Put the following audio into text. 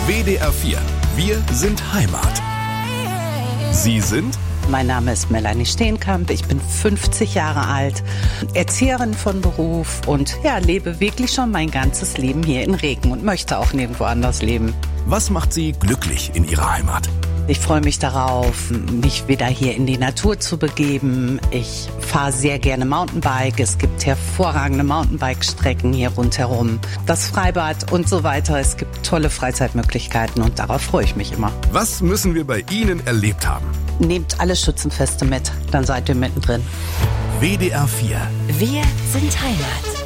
WDR 4. Wir sind Heimat. Sie sind? Mein Name ist Melanie Steenkamp, ich bin 50 Jahre alt, Erzieherin von Beruf und lebe wirklich schon mein ganzes Leben hier in Reken und möchte auch nirgendwo anders leben. Was macht Sie glücklich in Ihrer Heimat? Ich freue mich darauf, mich wieder hier in die Natur zu begeben. Ich fahre sehr gerne Mountainbike. Es gibt hervorragende Mountainbike-Strecken hier rundherum. Das Freibad und so weiter. Es gibt tolle Freizeitmöglichkeiten und darauf freue ich mich immer. Was müssen wir bei Ihnen erlebt haben? Nehmt alle Schützenfeste mit, dann seid ihr mittendrin. WDR 4. Wir sind Heimat.